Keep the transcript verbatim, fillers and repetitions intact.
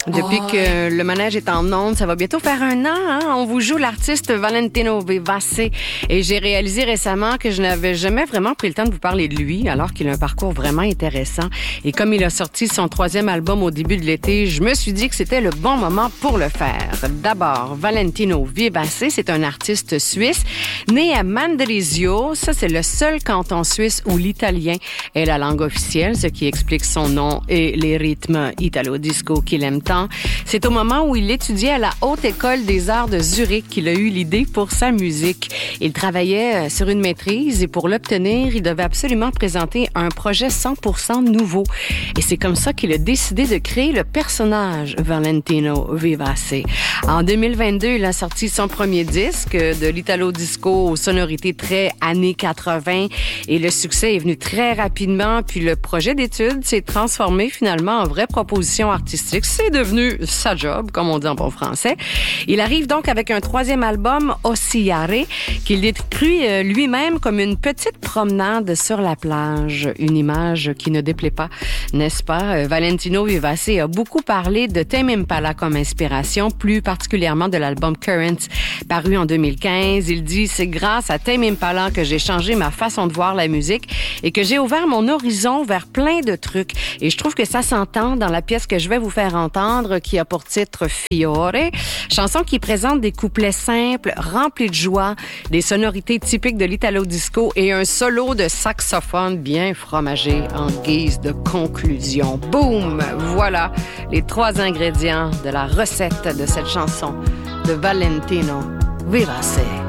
Depuis oh, que le manège est en ondes, ça va bientôt faire un an. Hein? On vous joue l'artiste Valentino Vivace. Et j'ai réalisé récemment que je n'avais jamais vraiment pris le temps de vous parler de lui, alors qu'il a un parcours vraiment intéressant. Et comme il a sorti son troisième album au début de l'été, je me suis dit que c'était le bon moment pour le faire. D'abord, Valentino Vivace, c'est un artiste suisse, né à Mendrisio. Ça, c'est le seul canton suisse où l'italien est la langue officielle, ce qui explique son nom et les rythmes italo-disco qu'il aime tant. C'est au moment où il étudiait à la Haute École des Arts de Zurich qu'il a eu l'idée pour sa musique. Il travaillait sur une maîtrise et pour l'obtenir, il devait absolument présenter un projet cent pour cent nouveau. Et c'est comme ça qu'il a décidé de créer le personnage Valentino Vivace. En deux mille vingt-deux, il a sorti son premier disque de l'italo-disco aux sonorités très années quatre-vingts et le succès est venu très rapidement. Puis le projet d'études s'est transformé finalement en vraie proposition artistique. C'est devenu sa job, comme on dit en bon français. Il arrive donc avec un troisième album, Osciare, qu'il décrit lui-même comme une petite promenade sur la plage. Une image qui ne déplaît pas, n'est-ce pas? Valentino Vivace a beaucoup parlé de Tame Impala comme inspiration, plus particulièrement de l'album Current, paru en deux mille quinze. Il dit, c'est grâce à Tame Impala que j'ai changé ma façon de voir la musique et que j'ai ouvert mon horizon vers plein de trucs. Et je trouve que ça s'entend dans la pièce que je vais vous faire entendre, qui a pour titre Fiore, chanson qui présente des couplets simples, remplis de joie, des sonorités typiques de l'italo-disco et un solo de saxophone bien fromagé en guise de conclusion. Boum! Voilà les trois ingrédients de la recette de cette chanson de Valentino Vivace.